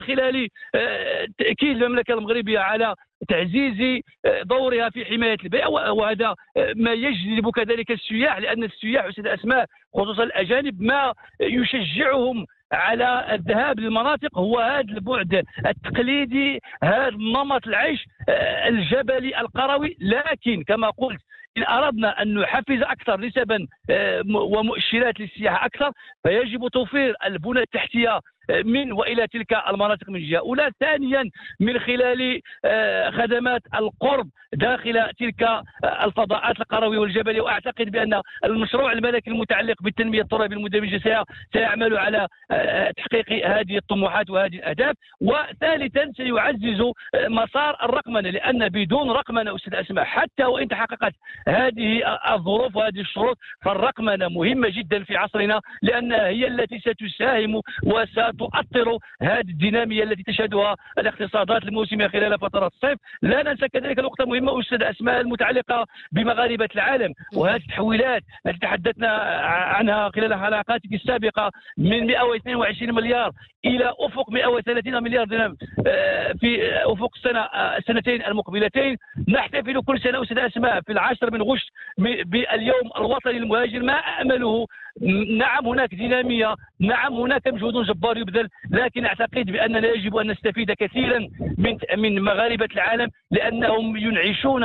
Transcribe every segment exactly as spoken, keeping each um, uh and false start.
خلال آه، تأكيد المملكة المغربية على تعزيز آه، دورها في حماية البيئة، وهذا آه، ما يجذب كذلك السياح، لأن السياح أستاذ أسماء خصوصا الأجانب ما يشجعهم على الذهاب للمناطق هو هذا البعد التقليدي، هذا نمط العيش آه، الجبلي القروي. لكن كما قلت إن أردنا أن نحفز أكثر نسبا آه، ومؤشرات للسياحة أكثر، فيجب توفير البنى التحتية من والى تلك المناطق من جهه اولى. ثانيا من خلال آه، خدمات القرب داخل تلك آه، الفضاءات القرويه والجبليه. واعتقد بان المشروع الملكي المتعلق بالتنميه الترابيه المندمجه سيعمل على آه، تحقيق هذه الطموحات وهذه الاهداف. وثالثا سيعزز آه، مسار الرقمنه، لان بدون رقمنه استاذ اسماء حتى وان تحققت هذه الظروف وهذه الشروط فالرقمنه مهمه جدا في عصرنا، لانها هي التي ستساهم وس تؤطر هذه الديناميه التي تشهدها الاقتصادات الموسميه خلال فترات الصيف. لا ننسى كذلك نقطه مهمه استاذ اسماء المتعلقه بمغاربه العالم وهذه التحويلات التي تحدثنا عنها خلال حلقاتك السابقه من مئة واثنين وعشرين مليار الى افق مئة وثلاثين مليار درهم في افق السنه السنتين المقبلتين. نحتفل كل سنه استاذ اسماء في العاشر من غشت باليوم الوطني للمهاجر. ما امله نعم هناك ديناميه، نعم هناك مجهود جبار يبذل، لكن اعتقد باننا يجب ان نستفيد كثيرا من من مغاربه العالم، لانهم ينعشون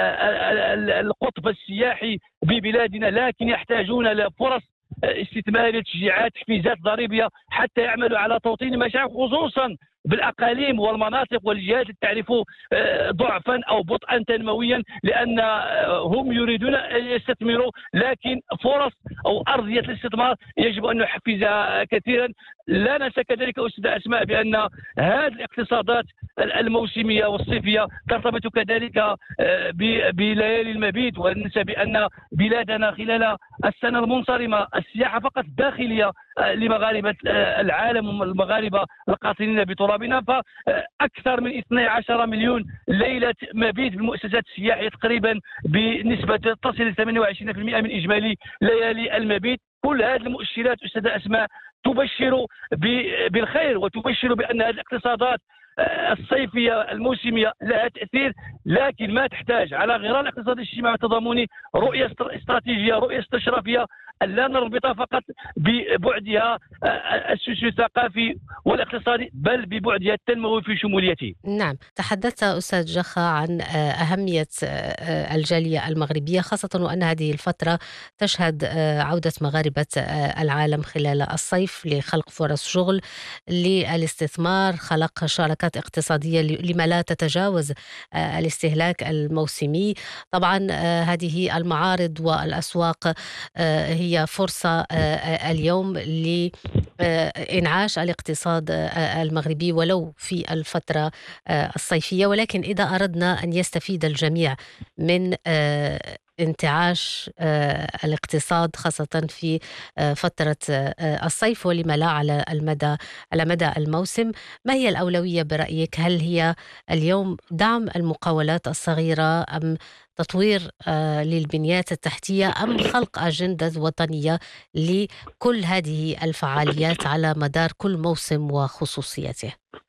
القطب السياحي ببلادنا، لكن يحتاجون لفرص استثماريه، تشجيعات، تحفيزات ضريبيه حتى يعملوا على توطين مشاريع خصوصا بالاقاليم والمناطق والجهات التي تعرف ضعفا او بطئا تنمويا، لان هم يريدون ان يستثمروا لكن فرص او ارضيه الاستثمار يجب ان نحفزها كثيرا. لا ننسى كذلك استاذ اسماء بان هذه الاقتصادات الموسميه والصيفيه ترتبط كذلك بليالي المبيت، وننسى بان بلادنا خلال السنه المنصرمه السياحه فقط داخليه لمغاربه العالم والمغاربه القاطنين بترابنا، فاكثر من اثني عشر مليون ليله مبيت بالمؤسسات السياحيه تقريبا بنسبه تصل ل ثمانية وعشرين بالمئة من اجمالي ليالي المبيت. كل هذه المؤشرات استاذ اسماء تبشر بالخير وتبشر بان هذه الاقتصادات الصيفيه الموسميه لها تاثير، لكن ما تحتاج على غرار الاقتصاد الاجتماعي والتضامني رؤيه استراتيجيه، رؤيه استشرافيه، أن لا نربطها فقط ببعدها السوسيو-الثقافي والاقتصادي بل ببعدها التنموي في شموليته. نعم، تحدثت أستاذ جخا عن أهمية الجالية المغربية، خاصة وأن هذه الفترة تشهد عودة مغاربة العالم خلال الصيف لخلق فرص شغل، للاستثمار، خلق شراكات اقتصادية لما لا تتجاوز الاستهلاك الموسمي. طبعا هذه المعارض والأسواق هي فرصة اليوم لإنعاش الاقتصاد المغربي ولو في الفترة الصيفية، ولكن إذا أردنا أن يستفيد الجميع من انتعاش الاقتصاد خاصة في فترة الصيف ولما لا على المدى على مدى الموسم، ما هي الأولوية برأيك؟ هل هي اليوم دعم المقاولات الصغيرة أم تطوير للبنيات التحتية أم خلق أجندة وطنية لكل هذه الفعاليات على مدار كل موسم وخصوصياته؟